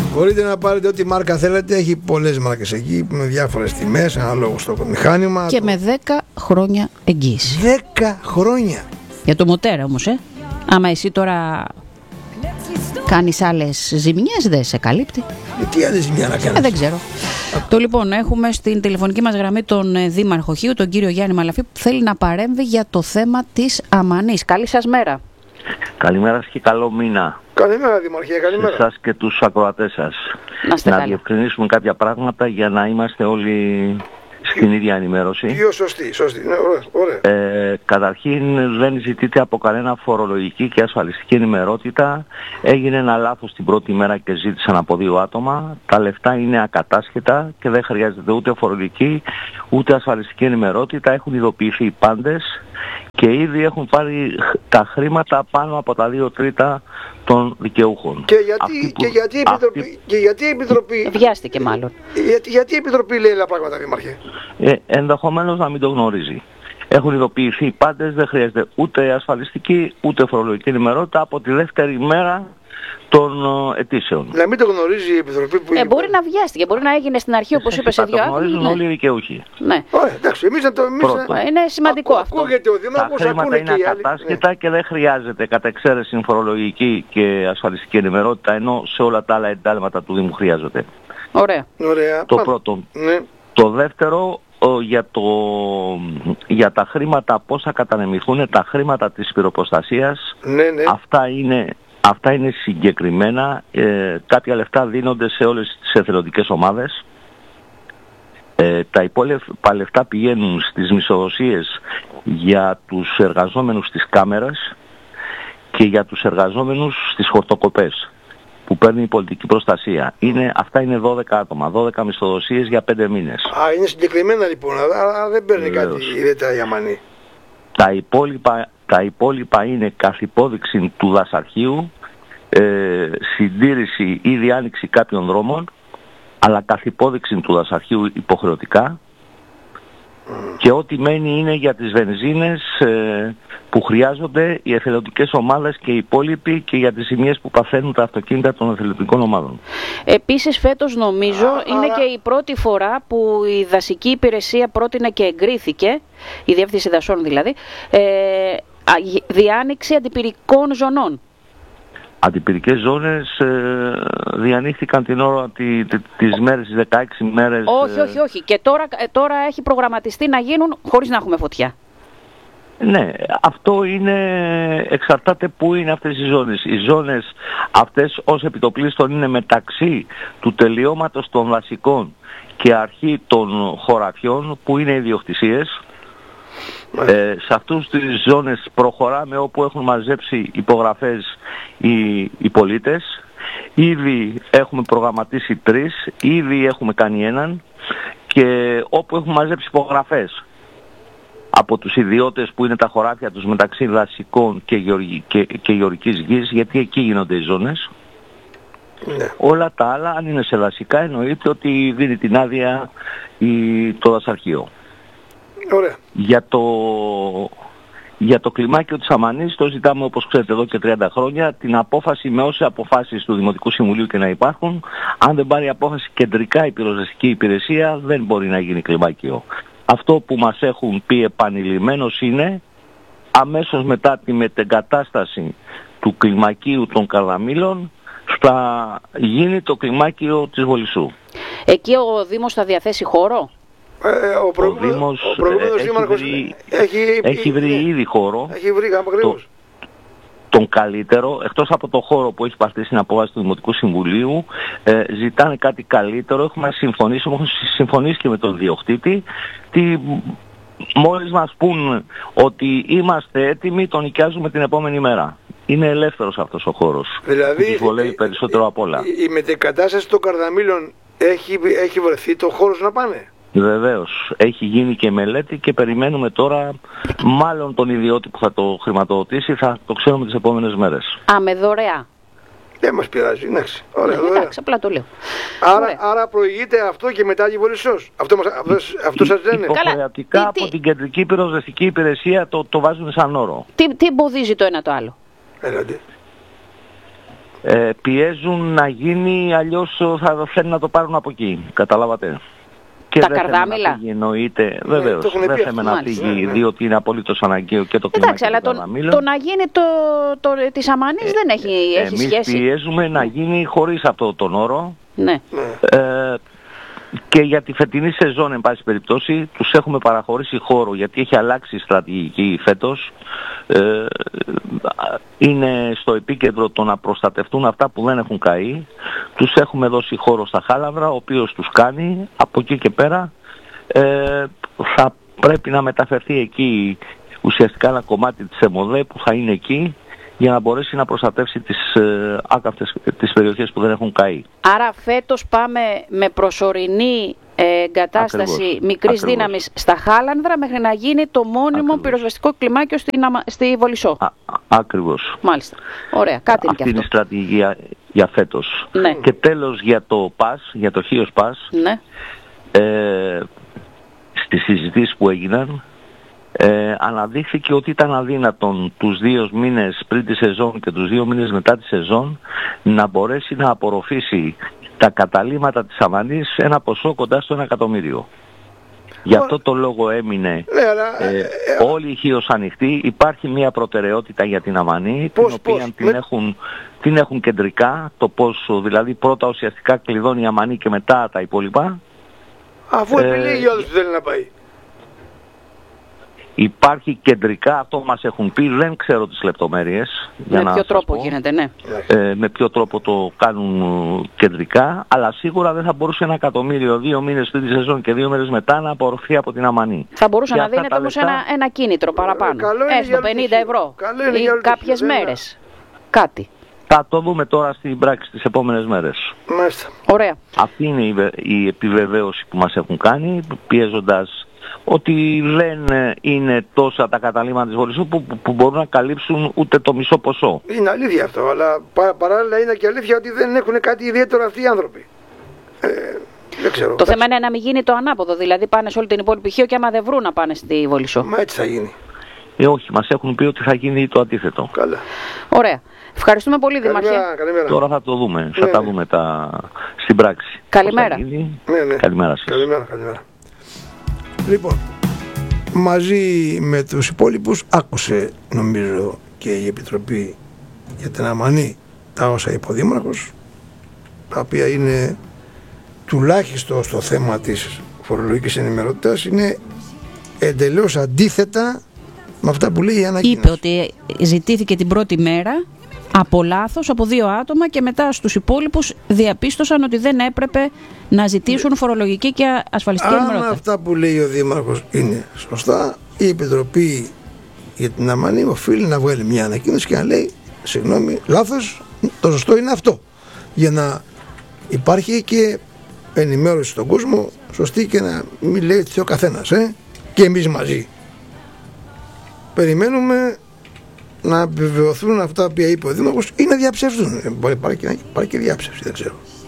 Μπορείτε να πάρετε ό,τι μάρκα θέλετε. Έχει πολλές μάρκες εκεί με διάφορες τιμές, αναλόγως στο μηχάνημα. Και με 10 χρόνια εγγύηση. 10 χρόνια. Για το μοτέρα όμως, άμα εσύ τώρα κάνεις άλλες ζημιές, δεν σε καλύπτει. Τι άλλη ζημιά να κάνεις? Δεν ξέρω. Το λοιπόν, έχουμε στην τηλεφωνική μας γραμμή τον Δήμαρχο Χίου, τον κύριο Γιάννη Μαλαφή, που θέλει να παρέμβει για το θέμα της Αμανής. Καλή σας μέρα. Καλημέρα σας και καλό μήνα. Καλημέρα, Δημαρχέ, καλημέρα. Σε εσάς και τους ακροατές σας. Να διευκρινίσουμε κάποια πράγματα για να είμαστε όλοι στην ίδια ενημέρωση. Πιο σωστή, ναι, ωραία. Καταρχήν δεν ζητείται από κανένα φορολογική και ασφαλιστική ενημερότητα. Έγινε ένα λάθος την πρώτη μέρα και ζήτησαν από 2 άτομα. Τα λεφτά είναι ακατάσχετα και δεν χρειάζεται ούτε φορολογική ούτε ασφαλιστική ενημερότητα. Έχουν ειδοποιηθεί οι πάντες και ήδη έχουν πάρει τα χρήματα πάνω από τα 2 τρίτα των δικαιούχων. Και γιατί η Επιτροπή... Βιάστηκε μάλλον. Γιατί η Επιτροπή λέει άλλα πράγματα, Δήμαρχε? Ενδεχομένως να μην το γνωρίζει. Έχουν ειδοποιηθεί οι πάντες, δεν χρειάζεται ούτε ασφαλιστική ούτε φορολογική ενημερότητα από τη δεύτερη μέρα των αιτήσεων. Να μην το γνωρίζει η Επιτροπή που... Μπορεί να βιάστηκε, μπορεί να έγινε στην αρχή όπως είπε σε 2 άτομα. Το γνωρίζουν όλοι οι δικαιούχοι. Ναι. Ωραία, εντάξει, είναι σημαντικό αυτό. Ακούγεται ο Δήμαρχος, τα χρήματα είναι ακατάσχετα και δεν χρειάζεται κατά εξαίρεση φορολογική και ασφαλιστική ενημερότητα, ενώ σε όλα τα άλλα εντάλματα του Δήμου χρειάζεται. Ωραία. Το πρώτο. Ναι. Το δεύτερο, για τα χρήματα, πώς θα κατανεμηθούν τα χρήματα της πυροπροστασίας. Ναι. Αυτά είναι συγκεκριμένα. Κάποια λεφτά δίνονται σε όλες τις εθελοντικές ομάδες. Τα υπόλοιπα λεφτά πηγαίνουν στις μισθοδοσίες για τους εργαζόμενους στις κάμερες και για τους εργαζόμενους στις χορτοκοπές που παίρνει η πολιτική προστασία. Αυτά είναι 12 άτομα, 12 μισθοδοσίες για 5 μήνες. Είναι συγκεκριμένα λοιπόν, αλλά δεν παίρνει κάτι ιδιαίτερα η Αμανή. Τα υπόλοιπα είναι καθ' υπόδειξη του δασαρχείου, συντήρηση ή διάνοιξη κάποιων δρόμων, αλλά καθ' υπόδειξη του δασαρχείου υποχρεωτικά, και ό,τι μένει είναι για τις βενζίνες που χρειάζονται οι εθελοντικές ομάδες και οι υπόλοιποι και για τις ζημιές που παθαίνουν τα αυτοκίνητα των εθελοντικών ομάδων. Επίσης φέτος νομίζω είναι και η πρώτη φορά που η δασική υπηρεσία πρότεινε και εγκρίθηκε, η Διεύθυνση Δασών δηλαδή, διάνοιξη αντιπυρικών ζωνών. Αντιπυρικές ζώνες διανύχθηκαν την ώρα τις μέρες, τις 16 μέρες. Όχι. Και τώρα έχει προγραμματιστεί να γίνουν χωρίς να έχουμε φωτιά. Ναι, αυτό εξαρτάται πού είναι αυτές οι ζώνες. Οι ζώνες αυτές ως επιτοπλίστων είναι μεταξύ του τελειώματος των δασικών και αρχή των χωραφιών που είναι ιδιοκτησίες. Σε αυτούς τις ζώνες προχωράμε όπου έχουν μαζέψει υπογραφές οι πολίτες. Ήδη έχουμε προγραμματίσει 3, ήδη έχουμε κάνει 1, και όπου έχουμε μαζέψει υπογραφές από τους ιδιώτες που είναι τα χωράφια τους μεταξύ δασικών και γεωργικής γης, γιατί εκεί γίνονται οι ζώνες. Ναι. Όλα τα άλλα, αν είναι σε δασικά, εννοείται ότι δίνει την άδεια το δασαρχείο. Ωραία. Για το κλιμάκιο της Αμανής το ζητάμε, όπως ξέρετε, εδώ και 30 χρόνια, την απόφαση με όσες αποφάσεις του Δημοτικού Συμβουλίου και να υπάρχουν. Αν δεν πάρει απόφαση κεντρικά η πυροσβεστική υπηρεσία, δεν μπορεί να γίνει κλιμάκιο. Αυτό που μας έχουν πει επανειλημμένως είναι αμέσως μετά τη μετεγκατάσταση του κλιμακίου των Καρδαμήλων θα γίνει το κλιμάκιο της Βολισσού. Εκεί ο Δήμος θα διαθέσει χώρο? Ο προηγούμενος δήμαρχος έχει βρει ήδη χώρο. Έχει βρει ακριβώς τον καλύτερο, εκτός από το χώρο που έχει πάρθει στην απόφαση του Δημοτικού Συμβουλίου, ζητάνε κάτι καλύτερο. Έχουμε συμφωνήσει και με τον διοκτήτη. Μόλις μας πούν ότι είμαστε έτοιμοι, τον νοικιάζουμε την επόμενη μέρα. Είναι ελεύθερος αυτός ο χώρος. Δηλαδή, τους βολεύει περισσότερο απ' όλα. Η μετεγκατάσταση των Καρδαμήλων έχει βρεθεί το χώρος να πάνε? Βεβαίως. Έχει γίνει και μελέτη και περιμένουμε τώρα, μάλλον τον ιδιώτη που θα το χρηματοδοτήσει, θα το ξέρουμε τις επόμενες μέρες. Με δωρεά? Δεν μας πειράζει, εντάξει. Εντάξει, απλά το λέω. Άρα προηγείται αυτό και μετά η Βολισσός. Αυτό σας λένε? Υποχρεωτικά από την κεντρική πυροσβεστική υπηρεσία το βάζουν σαν όρο. Τι εμποδίζει το ένα το άλλο? Έλατε. πιέζουν να γίνει, αλλιώς θα θέλουν να το πάρουν από εκεί. Καταλάβατε. Και τα δεν καρδάμιλα. Εννοείται, βεβαίως. Δεν θέλουμε να φύγει, διότι είναι απολύτως αναγκαίο και το κλίμα. Εντάξει, αλλά το να γίνει της Αμανής δεν έχει σχέση. Εμείς πιέζουμε να γίνει χωρίς αυτό τον όρο. Ναι. Και για τη φετινή σεζόν, εν πάση περιπτώσει, τους έχουμε παραχωρήσει χώρο, γιατί έχει αλλάξει η στρατηγική φέτος. Είναι στο επίκεντρο το να προστατευτούν αυτά που δεν έχουν καεί. Τους έχουμε δώσει χώρο στα Χάλαβρα, ο οποίος τους κάνει. Από εκεί και πέρα θα πρέπει να μεταφερθεί εκεί ουσιαστικά ένα κομμάτι της ΕΜΟΔΕ που θα είναι εκεί, για να μπορέσει να προστατεύσει τις περιοχές που δεν έχουν καεί. Άρα φέτος πάμε με προσωρινή εγκατάσταση μικρής δύναμης στα Χάλανδρα μέχρι να γίνει το μόνιμο πυροσβεστικό κλιμάκιο στη Βολισσό. Ακριβώς. Μάλιστα. Ωραία. Κάτι είναι και αυτό. Αυτή είναι η στρατηγική για φέτος. Ναι. Και τέλος για το ΠΑΣ, για το Χίος ΠΑΣ, ναι. Στις συζητήσεις που έγιναν, αναδείχθηκε ότι ήταν αδύνατον τους 2 μήνες πριν τη σεζόν και τους 2 μήνες μετά τη σεζόν να μπορέσει να απορροφήσει τα καταλύματα της Αμανής ένα ποσό κοντά στο 1 εκατομμύριο. Γι' αυτό το λόγο έμεινε όλη η Χίος ανοιχτή. Υπάρχει μια προτεραιότητα για την Αμανή, την οποία την έχουν κεντρικά, το πόσο δηλαδή πρώτα ουσιαστικά κλειδώνει η Αμανή και μετά τα υπόλοιπα. Αφού επιλέγει όλους που θέλει να πάει. Υπάρχει κεντρικά, αυτό μας έχουν πει, δεν ξέρω τις λεπτομέρειες. Με ποιο τρόπο γίνεται, ναι. Με ποιο τρόπο το κάνουν κεντρικά, αλλά σίγουρα δεν θα μπορούσε 1 εκατομμύριο 2 μήνες πριν τη σεζόν και 2 μέρες μετά να απορροφθεί από την Αμανή. Θα μπορούσε να δίνεται όμως ένα κίνητρο παραπάνω. Έστω 50 ευρώ ή κάποιες μέρες. Κάτι. Θα το δούμε τώρα στην πράξη τις επόμενες μέρες. Μάλιστα. Ωραία. Αυτή είναι η επιβεβαίωση που μας έχουν κάνει, πιέζοντας ότι δεν είναι τόσα τα καταλύματα της Βολισσού που μπορούν να καλύψουν ούτε το μισό ποσό. Είναι αλήθεια αυτό, αλλά παράλληλα είναι και αλήθεια ότι δεν έχουν κάτι ιδιαίτερο αυτοί οι άνθρωποι. Δεν ξέρω. Το θέμα είναι να μην γίνει το ανάποδο, δηλαδή πάνε σε όλη την υπόλοιπη Χίο και άμα δεν βρουν να πάνε στη Βολισσό. Μα έτσι θα γίνει. Όχι, μας έχουν πει ότι θα γίνει το αντίθετο. Καλά. Ωραία. Ευχαριστούμε πολύ, Δήμαρχε. Καλημέρα. Τώρα θα το δούμε. Θα τα δούμε στην πράξη. Καλημέρα. Ναι. Καλημέρα σας. Καλημέρα. Λοιπόν, μαζί με τους υπόλοιπους άκουσε νομίζω και η Επιτροπή για την Αμανή τα όσα είπε ο Δήμαρχος, τα οποία είναι τουλάχιστον στο θέμα της φορολογικής ενημερωτικότητας είναι εντελώς αντίθετα με αυτά που λέει η ανακοίνωση. Είπε ότι ζητήθηκε την πρώτη μέρα από λάθος από 2 άτομα και μετά στους υπόλοιπους διαπίστωσαν ότι δεν έπρεπε να ζητήσουν φορολογική και ασφαλιστική ενημερότητα. Αν αυτά που λέει ο Δήμαρχος είναι σωστά, η Επιτροπή για την Αμανή οφείλει να βγάλει μια ανακοίνωση και να λέει συγγνώμη, λάθος, το σωστό είναι αυτό, για να υπάρχει και ενημέρωση στον κόσμο σωστή και να μην λέει ο καθένας και εμείς μαζί. Περιμένουμε να επιβεβαιωθούν αυτά που είπε ο Δήμαρχος ή να διαψεύσουν. Μπορεί να υπάρχει και διάψευση, δεν ξέρω.